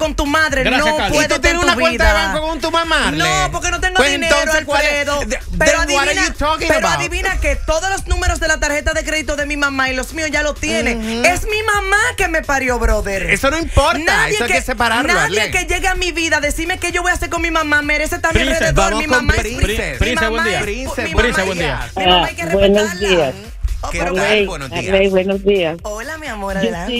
con tu madre Gracias, no Carlos. puede ¿Y tú estar tienes en una tu cuenta de vida. banco con tu mamá, Arle? No, porque no tengo Pues dinero, entonces, ¿cuál es? Alfredo. Then Pero what are adivina, you talking pero about? adivina que todos los números de la tarjeta de crédito de mi mamá y los míos ya lo tiene. Es mi mamá que me parió, brother. Eso no importa, eso hay que separarlo, Nadie Arle. que llegue a mi vida, decirme qué yo voy a hacer con mi mamá, merece también Prince, alrededor. vamos Mi con mamá es Prince. Prince, buen día. Prince, buen día. Mi mamá hay que Buenos respetarla. días. Oh, ¿Qué pero- tal? Buenos días. Arley, buenos días. Hola, mi amor, Yo adelante.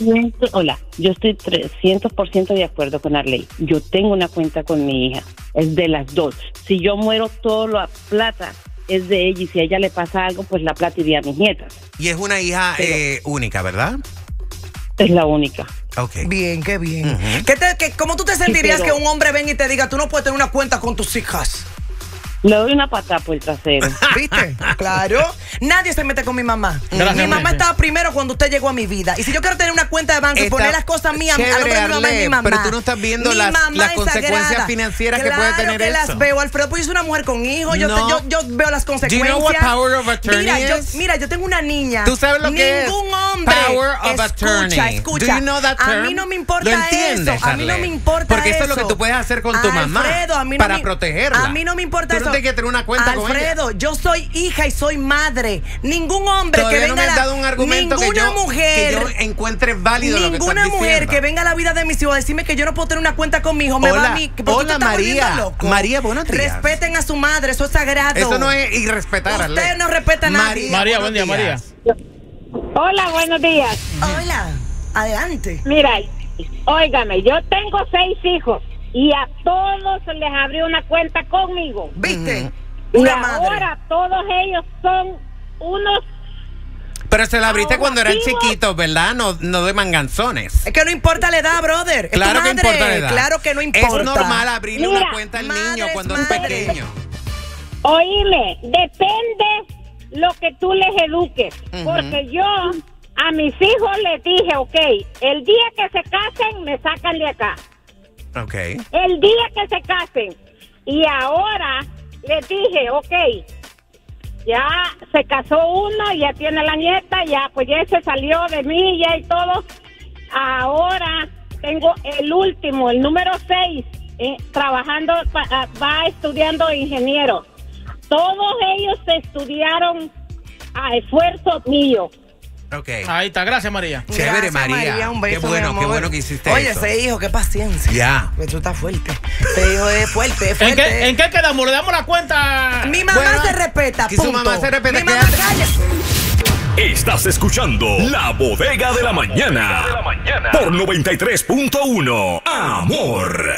estoy 300% de acuerdo con Arley. Yo tengo una cuenta con mi hija, es de las dos. Si yo muero, toda la plata es de ella y si a ella le pasa algo, pues la plata iría a mis nietas. Y es una hija única, ¿verdad? Es la única. Ok. Bien, qué bien. ¿Cómo tú te sentirías pero- que un hombre venga y te diga, tú no puedes tener una cuenta con tus hijas? Le doy una patada por el trasero. ¿Viste? Claro. Nadie se mete con mi mamá. Gracias, Mi mamá Prince. estaba primero cuando usted llegó a mi vida. Y si yo quiero tener una cuenta de banco y Está poner las cosas mías a nombre de mi mamá, es chévere, mi mamá. pero tú no estás viendo Mi las mamá es consecuencias sagrada. financieras que puede tener Claro que eso. las veo, Alfredo. Pues yo soy una mujer con hijos. No. Yo veo las consecuencias. what power of attorney is? Mira, yo tengo una niña. ¿Tú sabes lo que es? Ningún hombre. Power of attorney. Escucha. Do you know that A term? mí no me importa ¿Lo entiendes, eso. A mí no Arle? me importa Porque eso es lo que tú puedes hacer con tu mamá Alfredo, a mí no para me- protegerla. A mí no me importa Tú no eso. tienes que tener una cuenta con ella. Alfredo, yo soy hija y soy madre. Ningún hombre Todavía que no venga me has a la- dado un argumento que ninguna yo, mujer, que yo encuentre válido lo que estás ninguna mujer diciendo. que venga a la vida de mis hijos a decirme que yo no puedo tener una cuenta con mi hijo me va a mí. ¿Por qué tú hola, te estás volviendo María. loco? María, buenos días. Respeten a su madre, eso es sagrado. Eso no es irrespetar. Usted Arle. no respeta a nadie. María, buenos buen día, días. Hola, buenos días. Hola, adelante. Mira, óigame, yo tengo 6 hijos y a todos les abrí una cuenta conmigo. ¿Viste? Y Una madre. ahora todos ellos son unos... Pero se la abriste cuando eran Ahora, chiquitos, ¿verdad? No de manganzones. Es que no importa la edad, brother. Es Claro tu que madre. importa la edad. Claro que no importa. Es normal abrirle Mira, una cuenta al madre niño es cuando madre. es pequeño. Oíme, depende lo que tú les eduques. Porque yo a mis hijos les dije, ok, el día que se casen me sacan de acá. Ok. El día que se casen. Y ahora les dije, ok, ya se casó uno, ya tiene la nieta, ya pues ya se salió de mí, ya y todo. Ahora tengo el último, el número 6, trabajando, va estudiando ingeniero. Todos ellos estudiaron a esfuerzo mío. Ok. Ahí está, gracias, María. Chévere, Gracias, María. Un beso, Qué bueno, mi qué amor. bueno que hiciste Oye, eso. ese hijo, qué paciencia. Ya. Pues tú estás fuerte. Ese hijo es fuerte, es ¿En fuerte. qué quedamos? ¿Le damos la cuenta? Mi mamá Bueno, se respeta, que su punto. mamá se respeta, Mi mamá, quédate. cállate. Estás escuchando La Bodega de la Mañana. Por 93.1. Amor.